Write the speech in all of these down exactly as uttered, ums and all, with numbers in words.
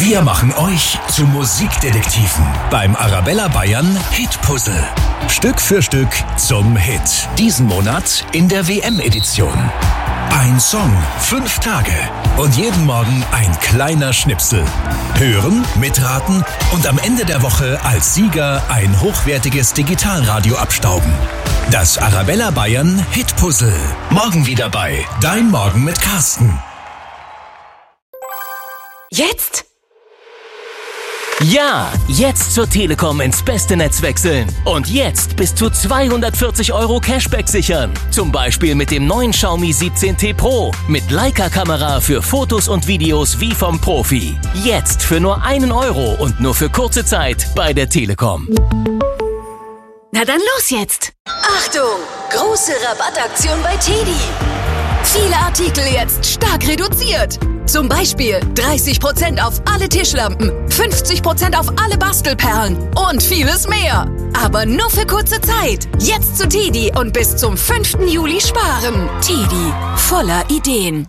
Wir machen euch zu Musikdetektiven beim Arabella Bayern Hitpuzzle. Stück für Stück zum Hit. Diesen Monat in der W M-Edition. Ein Song, fünf Tage und jeden Morgen ein kleiner Schnipsel. Hören, mitraten und am Ende der Woche als Sieger ein hochwertiges Digitalradio abstauben. Das Arabella Bayern Hitpuzzle. Morgen wieder bei Dein Morgen mit Carsten. Jetzt? Ja, jetzt zur Telekom ins beste Netz wechseln. Und jetzt bis zu zweihundertvierzig Euro Cashback sichern. Zum Beispiel mit dem neuen Xiaomi siebzehn T Pro. Mit Leica-Kamera für Fotos und Videos wie vom Profi. Jetzt für nur einen Euro und nur für kurze Zeit bei der Telekom. Na dann los jetzt! Achtung! Große Rabattaktion bei Teddy. Viele Artikel jetzt stark reduziert. Zum Beispiel dreißig Prozent auf alle Tischlampen, fünfzig Prozent auf alle Bastelperlen und vieles mehr. Aber nur für kurze Zeit. Jetzt zu Teddy und bis zum fünften Juli sparen. Teddy, voller Ideen.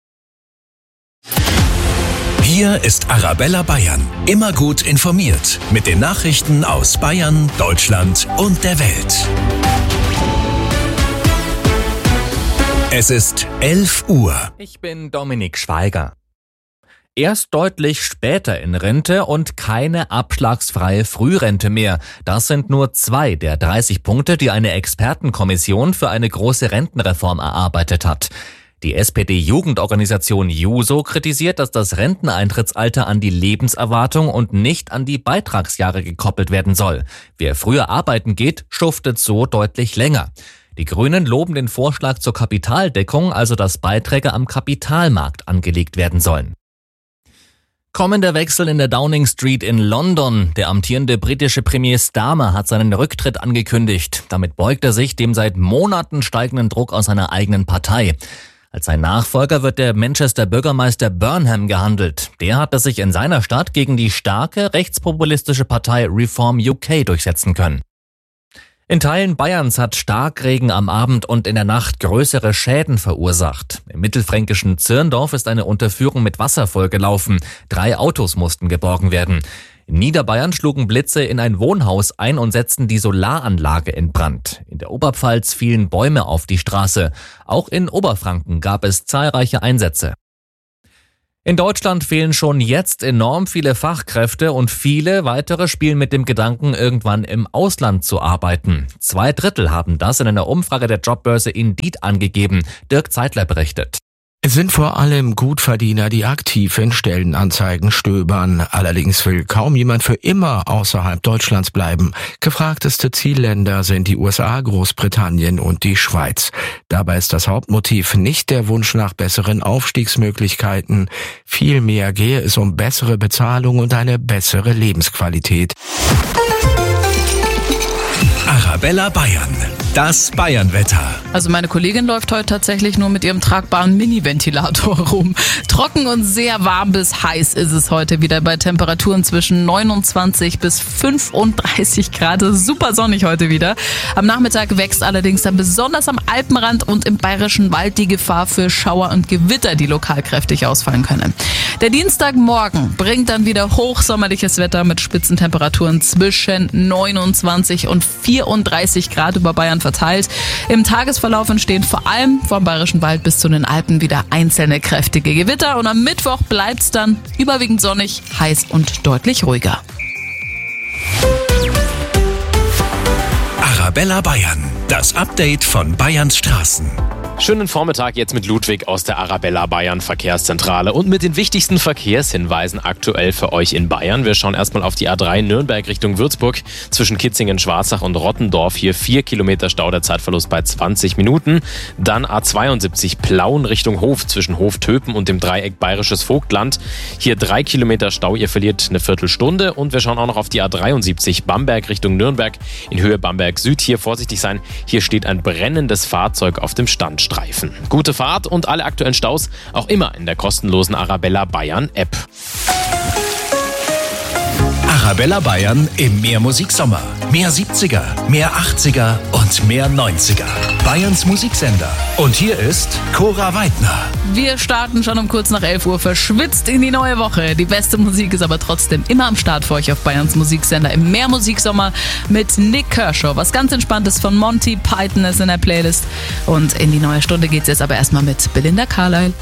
Hier ist Arabella Bayern. Immer gut informiert mit den Nachrichten aus Bayern, Deutschland und der Welt. Es ist elf Uhr. Ich bin Dominik Schweiger. Erst deutlich später in Rente und keine abschlagsfreie Frührente mehr. Das sind nur zwei der dreißig Punkte, die eine Expertenkommission für eine große Rentenreform erarbeitet hat. Die S P D-Jugendorganisation Juso kritisiert, dass das Renteneintrittsalter an die Lebenserwartung und nicht an die Beitragsjahre gekoppelt werden soll. Wer früher arbeiten geht, schuftet so deutlich länger. Die Grünen loben den Vorschlag zur Kapitaldeckung, also dass Beiträge am Kapitalmarkt angelegt werden sollen. Kommender Wechsel in der Downing Street in London. Der amtierende britische Premier Starmer hat seinen Rücktritt angekündigt. Damit beugt er sich dem seit Monaten steigenden Druck aus seiner eigenen Partei. Als sein Nachfolger wird der Manchester-Bürgermeister Burnham gehandelt. Der hatte sich in seiner Stadt gegen die starke rechtspopulistische Partei Reform U K durchsetzen können. In Teilen Bayerns hat Starkregen am Abend und in der Nacht größere Schäden verursacht. Im mittelfränkischen Zirndorf ist eine Unterführung mit Wasser vollgelaufen. Drei Autos mussten geborgen werden. In Niederbayern schlugen Blitze in ein Wohnhaus ein und setzten die Solaranlage in Brand. In der Oberpfalz fielen Bäume auf die Straße. Auch in Oberfranken gab es zahlreiche Einsätze. In Deutschland fehlen schon jetzt enorm viele Fachkräfte und viele weitere spielen mit dem Gedanken, irgendwann im Ausland zu arbeiten. Zwei Drittel haben das in einer Umfrage der Jobbörse Indeed angegeben. Dirk Zeitler berichtet. Es sind vor allem Gutverdiener, die aktiv in Stellenanzeigen stöbern. Allerdings will kaum jemand für immer außerhalb Deutschlands bleiben. Gefragteste Zielländer sind die U S A, Großbritannien und die Schweiz. Dabei ist das Hauptmotiv nicht der Wunsch nach besseren Aufstiegsmöglichkeiten. Vielmehr gehe es um bessere Bezahlung und eine bessere Lebensqualität. Arabella Bayern. Das Bayernwetter. Also meine Kollegin läuft heute tatsächlich nur mit ihrem tragbaren Mini-Ventilator rum. Trocken und sehr warm bis heiß ist es heute wieder bei Temperaturen zwischen neunundzwanzig bis fünfunddreißig Grad. Super sonnig heute wieder. Am Nachmittag wächst allerdings dann besonders am Alpenrand und im Bayerischen Wald die Gefahr für Schauer und Gewitter, die lokal kräftig ausfallen können. Der Dienstagmorgen bringt dann wieder hochsommerliches Wetter mit Spitzentemperaturen zwischen neunundzwanzig und vierunddreißig Grad über Bayern verteilt. Im Tagesverlauf entstehen vor allem vom Bayerischen Wald bis zu den Alpen wieder einzelne kräftige Gewitter und am Mittwoch bleibt es dann überwiegend sonnig, heiß und deutlich ruhiger. Arabella Bayern. Das Update von Bayerns Straßen. Schönen Vormittag jetzt mit Ludwig aus der Arabella Bayern Verkehrszentrale und mit den wichtigsten Verkehrshinweisen aktuell für euch in Bayern. Wir schauen erstmal auf die A drei Nürnberg Richtung Würzburg. Zwischen Kitzingen, Schwarzach und Rottendorf hier vier Kilometer Stau, der Zeitverlust bei zwanzig Minuten. Dann A zweiundsiebzig Plauen Richtung Hof zwischen Hof-Töpen und dem Dreieck Bayerisches Vogtland. Hier drei Kilometer Stau, ihr verliert eine Viertelstunde. Und wir schauen auch noch auf die A dreiundsiebzig Bamberg Richtung Nürnberg in Höhe Bamberg Süd. Hier vorsichtig sein, hier steht ein brennendes Fahrzeug auf dem Standstreifen. Gute Fahrt und alle aktuellen Staus auch immer in der kostenlosen Arabella Bayern App. Arabella Bayern im Mehrmusiksommer. Mehr siebziger, mehr achtziger und mehr neunziger. Bayerns Musiksender. Und hier ist Cora Weidner. Wir starten schon um kurz nach elf Uhr verschwitzt in die neue Woche. Die beste Musik ist aber trotzdem immer am Start für euch auf Bayerns Musiksender im Mehrmusiksommer mit Nick Kershaw. Was ganz Entspanntes von Monty Python ist in der Playlist. Und in die neue Stunde geht's jetzt aber erstmal mit Belinda Carlisle.